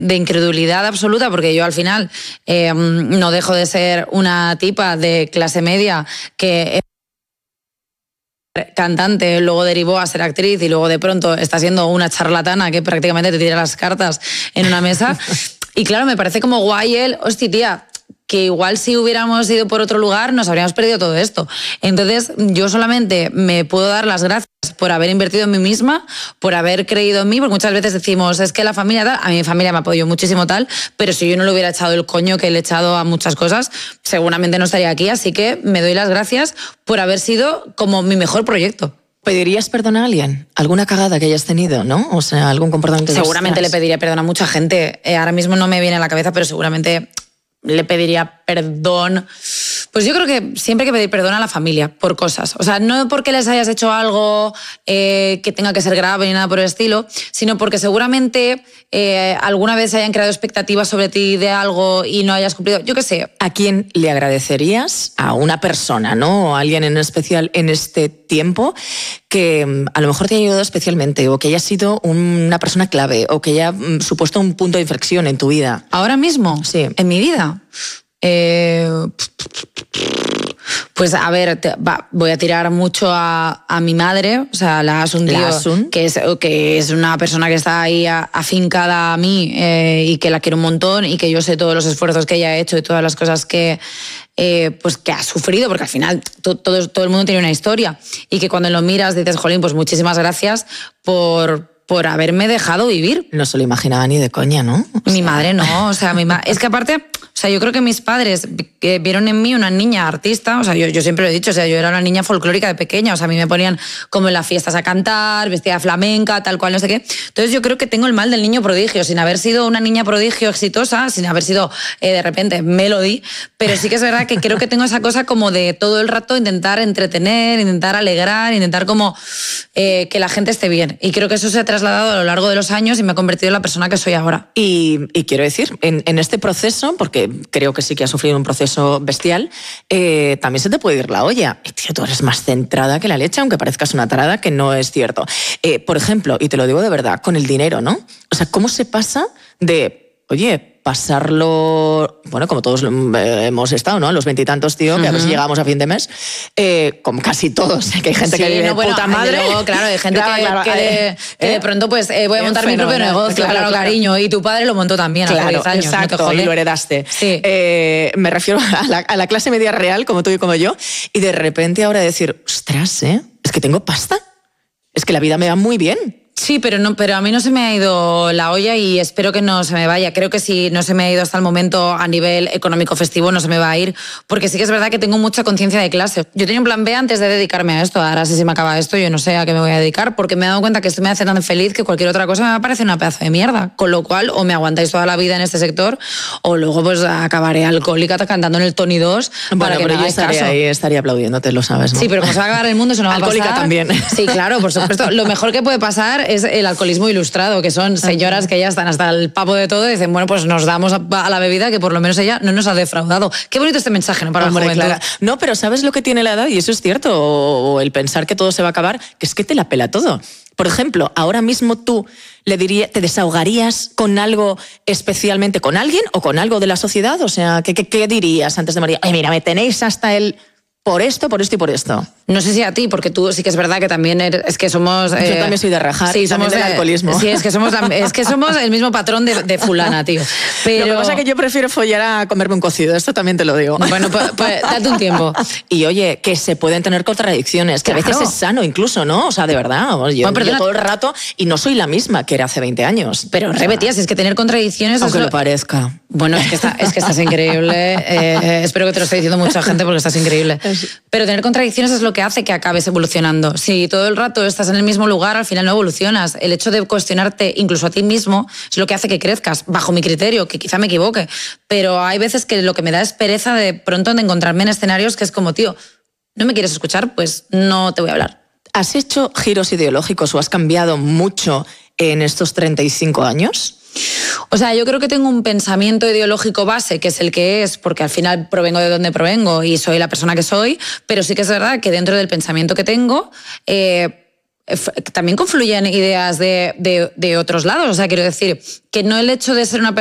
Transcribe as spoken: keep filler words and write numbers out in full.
de incredulidad absoluta, porque yo al final eh, no dejo de ser una tipa de clase media que es cantante, luego derivó a ser actriz y luego de pronto está siendo una charlatana que prácticamente te tira las cartas en una mesa. Y claro, me parece como guay el, hostia, tía, que igual si hubiéramos ido por otro lugar nos habríamos perdido todo esto. Entonces yo solamente me puedo dar las gracias por haber invertido en mí misma, por haber creído en mí, porque muchas veces decimos, es que la familia tal, a mi familia me apoyó muchísimo tal, pero si yo no le hubiera echado el coño que le he echado a muchas cosas, seguramente no estaría aquí, así que me doy las gracias por haber sido como mi mejor proyecto. ¿Pedirías perdón a alguien? ¿Alguna cagada que hayas tenido, no? O sea, algún comportamiento... Seguramente le pediría perdón a mucha gente. Eh, ahora mismo no me viene a la cabeza, pero seguramente le pediría perdón. Pues yo creo que siempre hay que pedir perdón a la familia por cosas. O sea, no porque les hayas hecho algo eh, que tenga que ser grave ni nada por el estilo, sino porque seguramente eh, alguna vez se hayan creado expectativas sobre ti de algo y no hayas cumplido. Yo qué sé. ¿A quién le agradecerías? A una persona, ¿no? O a alguien en especial en este tiempo que a lo mejor te haya ayudado especialmente, o que haya sido una persona clave, o que haya supuesto un punto de inflexión en tu vida. ¿Ahora mismo? Sí. ¿En mi vida? Eh, pues a ver, te, va, voy a tirar mucho a, a mi madre, o sea, la Asun, tío, la Asun. Que, es, que es una persona que está ahí afincada a mí eh, y que la quiero un montón y que yo sé todos los esfuerzos que ella ha hecho y todas las cosas que, eh, pues que ha sufrido, porque al final to, todo, todo el mundo tiene una historia y que cuando lo miras dices, jolín, pues muchísimas gracias por... por haberme dejado vivir. No se lo imaginaba ni de coña, ¿no? O mi sea... madre no, o sea, mi ma... es que aparte, o sea, yo creo que mis padres que vieron en mí una niña artista, o sea, yo, yo siempre lo he dicho, o sea, yo era una niña folclórica de pequeña, o sea, a mí me ponían como en las fiestas a cantar, vestida de flamenca, tal cual, no sé qué. Entonces yo creo que tengo el mal del niño prodigio, sin haber sido una niña prodigio exitosa, sin haber sido eh, de repente Melody, pero sí que es verdad que creo que tengo esa cosa como de todo el rato intentar entretener, intentar alegrar, intentar como eh, que la gente esté bien. Y creo que eso se ha trasladado a lo largo de los años y me ha convertido en la persona que soy ahora. Y, y quiero decir, en, en este proceso, porque creo que sí que has sufrido un proceso bestial, eh, también se te puede ir la olla. Y, tío, tú eres más centrada que la leche, aunque parezcas una tarada, que no es cierto. Eh, por ejemplo, y te lo digo de verdad, con el dinero, ¿no? O sea, ¿cómo se pasa de, oye, pasarlo, bueno, como todos hemos estado, ¿no? A los veintitantos, tío, que uh-huh. a ver si llegamos a fin de mes, eh, como casi todos, que hay gente sí, que vive no, bueno, puta madre. Luego, claro, hay gente claro, que, claro, que, de, que de pronto, pues, eh, voy a montar mi propio negocio, claro, claro, claro, cariño, y tu padre lo montó también claro, hace diez años. Exacto, no te y lo heredaste. Sí. Eh, me refiero a la, a la clase media real, como tú y como yo, y de repente ahora decir, ostras, ¿eh? Es que tengo pasta, es que la vida me va muy bien. Sí, pero, no, pero a mí no se me ha ido la olla y espero que no se me vaya. Creo que si no se me ha ido hasta el momento a nivel económico festivo, no se me va a ir, porque sí que es verdad que tengo mucha conciencia de clase. Yo tenía un plan B antes de dedicarme a esto. Ahora sí, si me acaba esto, yo no sé a qué me voy a dedicar, porque me he dado cuenta que esto me hace tan feliz que cualquier otra cosa me parece una pedazo de mierda. Con lo cual, o me aguantáis toda la vida en este sector, o luego pues acabaré alcohólica cantando en el Tony dos bueno, para que pero me yo hagáis estaría caso. Ahí, estaría aplaudiéndote, lo sabes, ¿no? Sí, pero como se va a acabar el mundo, eso no va a pasar. Alcohólica también. Sí, claro, por supuesto. Lo mejor que puede pasar es el alcoholismo ilustrado, que son señoras que ya están hasta el papo de todo y dicen, bueno, pues nos damos a la bebida que por lo menos ella no nos ha defraudado. Qué bonito este mensaje, ¿no? Para Hombre, la juventud. Clara. No, pero ¿sabes lo que tiene la edad? Y eso es cierto, o, o el pensar que todo se va a acabar, que es que te la pela todo. Por ejemplo, ahora mismo tú le diría, ¿te desahogarías con algo especialmente con alguien o con algo de la sociedad? O sea, ¿qué, qué, qué dirías antes de morir? Ay, mira, me tenéis hasta el... por esto, por esto y por esto. No sé si a ti, porque tú sí que es verdad que también eres, es que somos... Eh, Yo también soy de rajar, sí, somos del alcoholismo. Sí, es que somos, es que somos el mismo patrón de, de fulana, tío. Pero... Lo que pasa es que yo prefiero follar a comerme un cocido, esto también te lo digo. Bueno, pues, pues date un tiempo. Y oye, que se pueden tener contradicciones, que claro. A veces es sano incluso, ¿no? O sea, de verdad, yo, bueno, perdona, yo todo el rato y no soy la misma que era hace veinte años. Pero repetías, es que tener contradicciones... Aunque es lo lo parezca. Bueno, es que, está, es que estás increíble. Eh, espero que te lo esté diciendo mucha gente porque estás increíble. Pero tener contradicciones es lo que hace que acabes evolucionando. Si todo el rato estás en el mismo lugar, al final no evolucionas. El hecho de cuestionarte incluso a ti mismo es lo que hace que crezcas, bajo mi criterio, que quizá me equivoque. Pero hay veces que lo que me da es pereza de pronto de encontrarme en escenarios que es como, tío, ¿no me quieres escuchar? Pues no te voy a hablar. ¿Has hecho giros ideológicos o has cambiado mucho en estos treinta y cinco años? O sea, yo creo que tengo un pensamiento ideológico base, que es el que es, porque al final provengo de donde provengo y soy la persona que soy, pero sí que es verdad que dentro del pensamiento que tengo, eh, también confluyen ideas de, de, de otros lados. O sea, quiero decir que no el hecho de ser una persona